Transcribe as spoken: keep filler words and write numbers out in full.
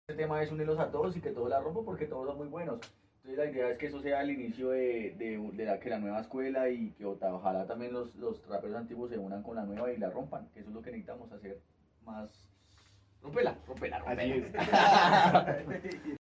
Este tema es unirlos a todos y que todos la rompan porque todos son muy buenos. Entonces la idea es que eso sea el inicio de, de, de la, que la nueva escuela y que ojalá también los, los raperos antiguos se unan con la nueva y la rompan, que eso es lo que necesitamos hacer más. Rompela, rompela, rompela. Así es.